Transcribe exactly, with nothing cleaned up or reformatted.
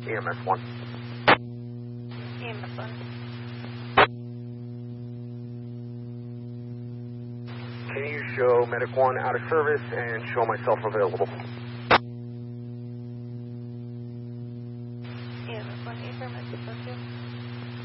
E M S one. E M S one. Can you show Medic one out of service and show myself available?